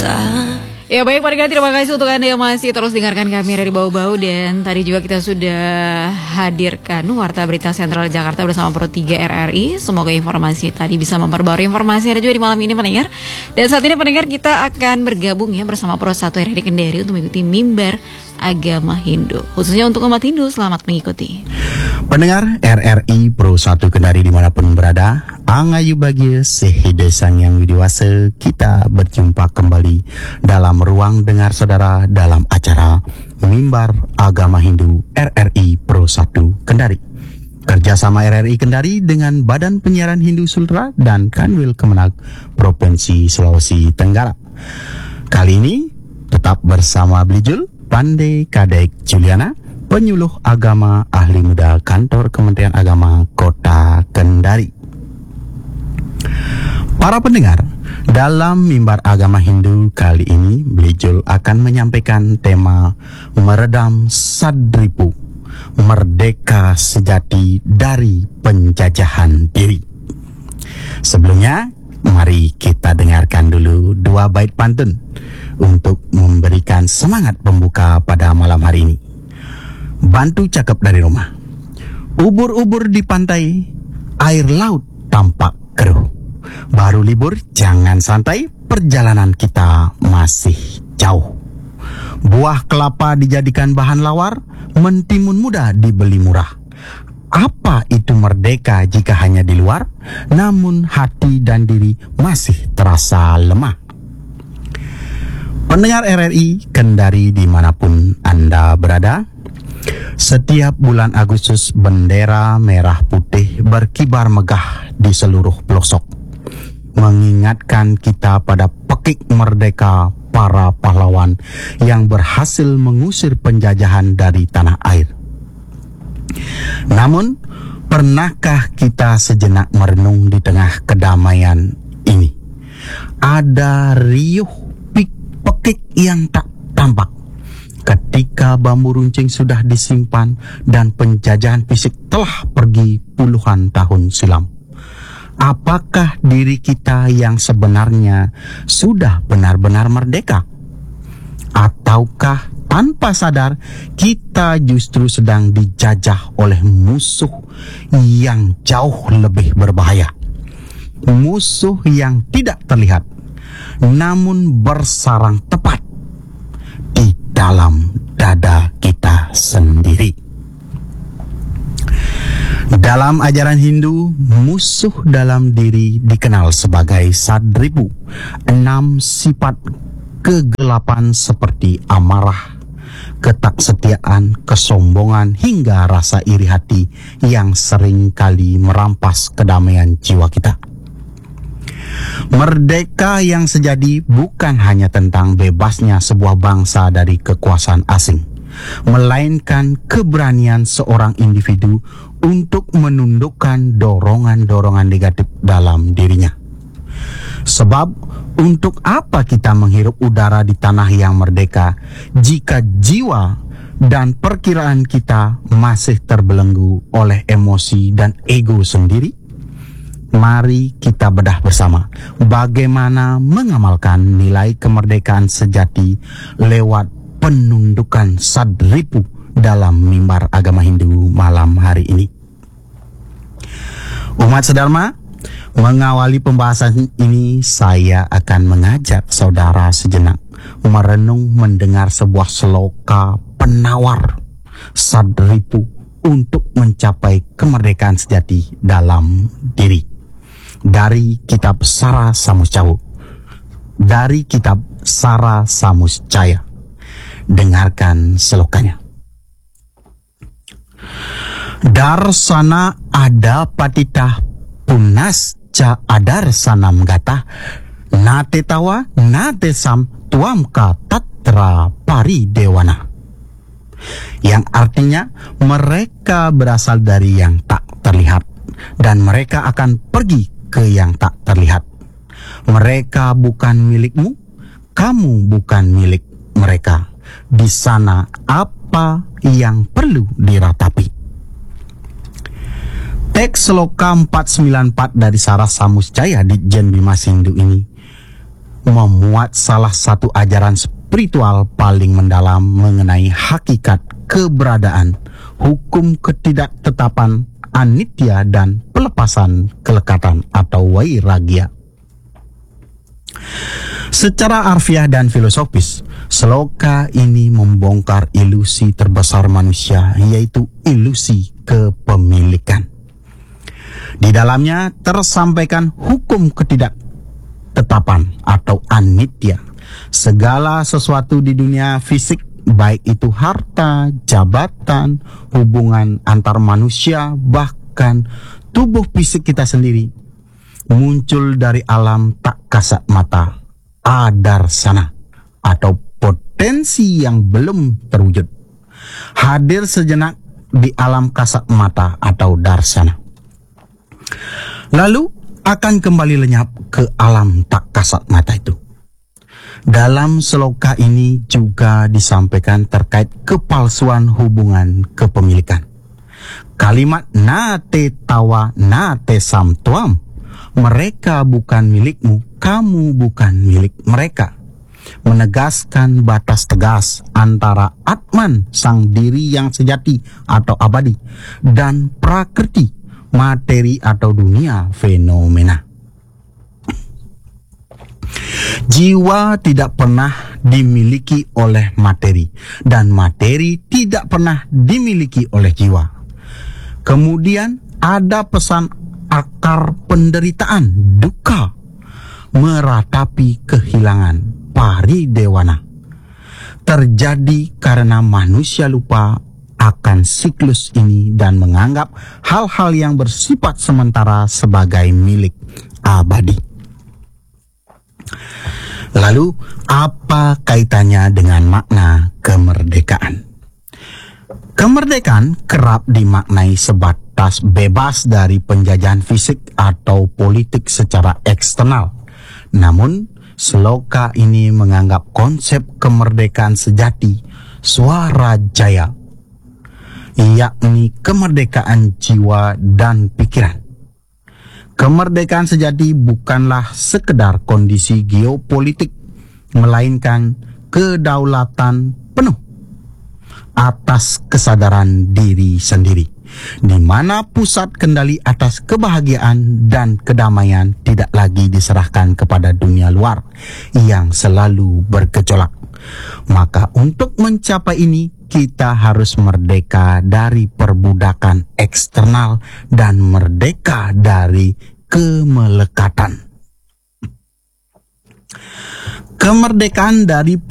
Ya baik pendengar, terima kasih untuk Anda yang masih terus dengarkan kami dari Bau-Bau. Dan tadi juga kita sudah hadirkan Warta Berita Sentral Jakarta bersama Pro 3 RRI. Semoga informasi tadi bisa memperbarui informasi ada juga di malam ini pendengar. Dan saat ini pendengar kita akan bergabung ya bersama Pro 1 RRI Kendari untuk mengikuti mimbar agama Hindu. Khususnya untuk umat Hindu, selamat mengikuti. Pendengar RRI Pro 1 Kendari dimanapun berada, Angayu Bagia Sehide Sang Yang Widiwasa, kita berjumpa kembali dalam ruang dengar saudara dalam acara Mimbar Agama Hindu RRI Pro 1 Kendari. Kerjasama RRI Kendari dengan Badan Penyiaran Hindu Sultra dan Kanwil Kemenag Provinsi Sulawesi Tenggara. Kali ini tetap bersama Belijul Pandai Kadek Juliana, penyuluh agama ahli muda kantor Kementerian Agama Kota Kendari. Para pendengar, dalam mimbar agama Hindu kali ini Belijul akan menyampaikan tema meredam sadripu, merdeka sejati dari penjajahan diri. Sebelumnya, mari kita dengarkan dulu dua bait pantun untuk memberikan semangat pembuka pada malam hari ini. Bantu cakep dari rumah. Ubur-ubur di pantai, air laut tampak keruh. Baru libur, jangan santai, perjalanan kita masih jauh. Buah kelapa dijadikan bahan lawar, mentimun muda dibeli murah. Apa itu merdeka jika hanya di luar, namun hati dan diri masih terasa lemah? Pendengar RRI Kendari dimanapun Anda berada, setiap bulan Agustus bendera merah putih berkibar megah di seluruh pelosok, mengingatkan kita pada pekik merdeka para pahlawan yang berhasil mengusir penjajahan dari tanah air. Namun, pernahkah kita sejenak merenung di tengah kedamaian ini? Ada riuh pekik yang tak tampak ketika bambu runcing sudah disimpan dan penjajahan fisik telah pergi puluhan tahun silam. Apakah diri kita yang sebenarnya sudah benar-benar merdeka? Ataukah tanpa sadar kita justru sedang dijajah oleh musuh yang jauh lebih berbahaya? Musuh yang tidak terlihat namun bersarang tepat di dalam dada kita sendiri. Dalam ajaran Hindu, musuh dalam diri dikenal sebagai sadripu. 6 sifat kegelapan seperti amarah, ketaksetiaan, kesombongan, hingga rasa iri hati yang sering kali merampas kedamaian jiwa kita. Merdeka yang sejati bukan hanya tentang bebasnya sebuah bangsa dari kekuasaan asing, melainkan keberanian seorang individu untuk menundukkan dorongan-dorongan negatif dalam dirinya. Sebab, untuk apa kita menghirup udara di tanah yang merdeka jika jiwa dan perkiraan kita masih terbelenggu oleh emosi dan ego sendiri? Mari kita bedah bersama bagaimana mengamalkan nilai kemerdekaan sejati lewat penundukan sadripu dalam mimbar agama Hindu malam hari ini. Umat sedharma, mengawali pembahasan ini saya akan mengajak saudara sejenak merenung mendengar sebuah sloka penawar sadripu untuk mencapai kemerdekaan sejati dalam diri. Dari kitab Sara Samuscawu, dari kitab Sara Samuscaya. Dengarkan selokanya. Darsana ada patitah punas ca adar sanam gata nate tawa nate sam tuam ka tatra pari dewana. Yang artinya mereka berasal dari yang tak terlihat dan mereka akan pergi ke yang tak terlihat. Mereka bukan milikmu, kamu bukan milik mereka. Di sana apa yang perlu diratapi? Teks sloka 494 dari Sara Samuscaya di Jen Bima Sindhu ini memuat salah satu ajaran spiritual paling mendalam mengenai hakikat keberadaan, hukum ketidaktetapan, anitya, dan pelepasan kelekatan atau vairagya. Secara harfiah dan filosofis, sloka ini membongkar ilusi terbesar manusia, yaitu ilusi kepemilikan. Di dalamnya tersampaikan hukum ketidaktetapan atau anitya. Segala sesuatu di dunia fisik, baik itu harta, jabatan, hubungan antar manusia, bahkan tubuh fisik kita sendiri, muncul dari alam tak kasat mata, adarsana, atau potensi yang belum terwujud, hadir sejenak di alam kasat mata atau darsana, lalu akan kembali lenyap ke alam tak kasat mata itu. Dalam sloka ini juga disampaikan terkait kepalsuan hubungan kepemilikan. Kalimat nate tawa nate samtuam, mereka bukan milikmu, kamu bukan milik mereka, menegaskan batas tegas antara Atman, sang diri yang sejati atau abadi, dan prakriti, materi atau dunia fenomena. Jiwa tidak pernah dimiliki oleh materi, dan materi tidak pernah dimiliki oleh jiwa. Kemudian ada pesan akar penderitaan, dukkha, meratapi kehilangan, paridewana, terjadi karena manusia lupa akan siklus ini dan menganggap hal-hal yang bersifat sementara sebagai milik abadi. Lalu, apa kaitannya dengan makna kemerdekaan? Kemerdekaan kerap dimaknai sebatas bebas dari penjajahan fisik atau politik secara eksternal. Namun, sloka ini menganggap konsep kemerdekaan sejati swarajaya, yakni kemerdekaan jiwa dan pikiran. Kemerdekaan sejati bukanlah sekedar kondisi geopolitik, melainkan kedaulatan penuh atas kesadaran diri sendiri, di mana pusat kendali atas kebahagiaan dan kedamaian tidak lagi diserahkan kepada dunia luar yang selalu bergejolak. Maka untuk mencapai ini, kita harus merdeka dari perbudakan eksternal dan merdeka dari kemelekatan. Kemerdekaan dari